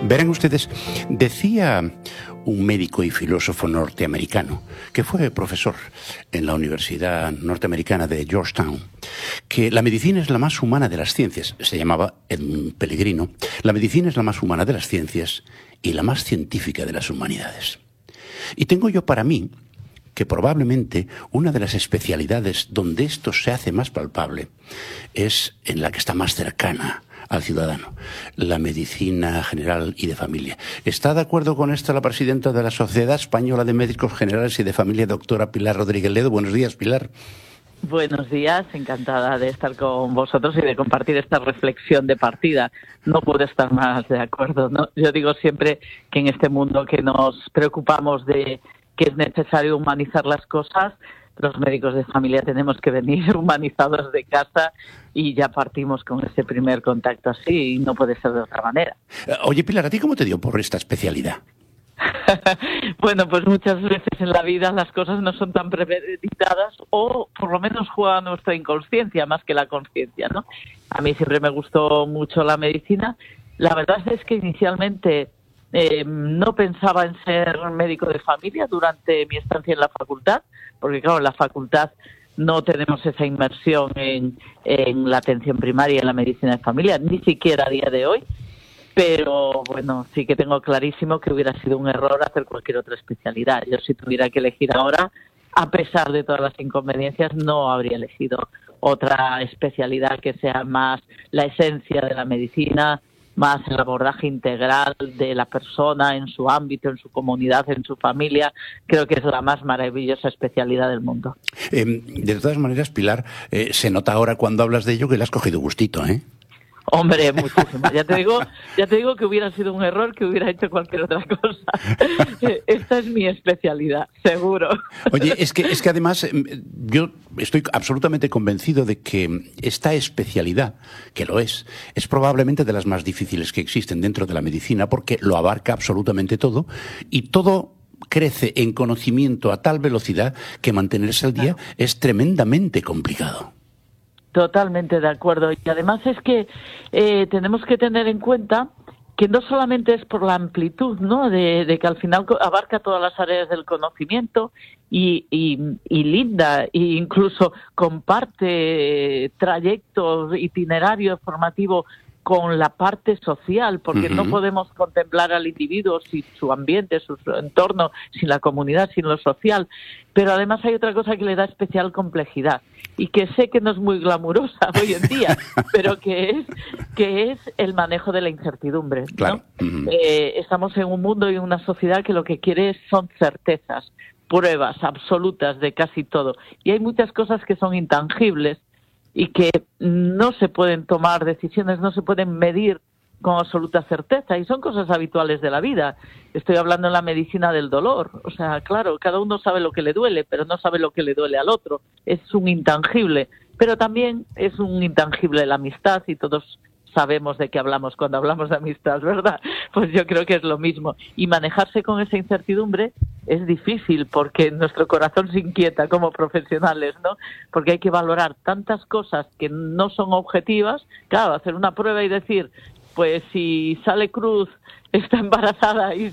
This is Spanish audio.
Verán ustedes, decía un médico y filósofo norteamericano, que fue profesor en la Universidad Norteamericana de Georgetown, que la medicina es la más humana de las ciencias. Se llamaba Edmund Pellegrino. La medicina es la más humana de las ciencias y la más científica de las humanidades. Y tengo yo para mí que probablemente una de las especialidades donde esto se hace más palpable es en la que está más cercana al ciudadano, la medicina general y de familia. ¿Está de acuerdo con esto la presidenta de la Sociedad Española de Médicos Generales y de Familia, doctora Pilar Rodríguez Ledo? Buenos días, Pilar. Buenos días, encantada de estar con vosotros y de compartir esta reflexión de partida. No puedo estar más de acuerdo, ¿no? Yo digo siempre que en este mundo que nos preocupamos de que es necesario humanizar las cosas, los médicos de familia tenemos que venir humanizados de casa y ya partimos con ese primer contacto así y no puede ser de otra manera. Oye, Pilar, ¿a ti cómo te dio por esta especialidad? Bueno, pues muchas veces en la vida las cosas no son tan premeditadas o por lo menos juega nuestra inconsciencia más que la conciencia, ¿no? A mí siempre me gustó mucho la medicina. La verdad es que inicialmente no pensaba en ser médico de familia durante mi estancia en la facultad, porque claro, en la facultad no tenemos esa inmersión en la atención primaria, en la medicina de familia, ni siquiera a día de hoy. Pero bueno, sí que tengo clarísimo que hubiera sido un error hacer cualquier otra especialidad. Yo si tuviera que elegir ahora, a pesar de todas las inconveniencias, no habría elegido otra especialidad que sea más la esencia de la medicina, más el abordaje integral de la persona en su ámbito, en su comunidad, en su familia. Creo que es la más maravillosa especialidad del mundo. De todas maneras, Pilar, se nota ahora cuando hablas de ello que le has cogido gustito, ¿eh? Hombre, muchísimo. Ya te digo que hubiera sido un error que hubiera hecho cualquier otra cosa. Esta es mi especialidad, seguro. Oye, es que además yo estoy absolutamente convencido de que esta especialidad, que lo es probablemente de las más difíciles que existen dentro de la medicina porque lo abarca absolutamente todo y todo crece en conocimiento a tal velocidad que mantenerse al día es tremendamente complicado. Totalmente de acuerdo. Y además es que tenemos que tener en cuenta que no solamente es por la amplitud, ¿no? De que al final abarca todas las áreas del conocimiento y linda, e incluso comparte trayectos, itinerario formativo con la parte social, porque no podemos contemplar al individuo sin su ambiente, su entorno, sin la comunidad, sin lo social. Pero además hay otra cosa que le da especial complejidad y que sé que no es muy glamurosa hoy en día, pero que es el manejo de la incertidumbre, ¿no? Claro. Estamos en un mundo y una sociedad que lo que quiere son certezas, pruebas absolutas de casi todo. Y hay muchas cosas que son intangibles y que no se pueden tomar decisiones, no se pueden medir con absoluta certeza, y son cosas habituales de la vida. Estoy hablando en la medicina del dolor. O sea, claro, cada uno sabe lo que le duele, pero no sabe lo que le duele al otro. Es un intangible, pero también es un intangible la amistad, y todos sabemos de qué hablamos cuando hablamos de amistad, ¿verdad? Pues yo creo que es lo mismo. Y manejarse con esa incertidumbre es difícil porque nuestro corazón se inquieta como profesionales, ¿no? Porque hay que valorar tantas cosas que no son objetivas. Claro, hacer una prueba y decir, pues si sale Cruz está embarazada y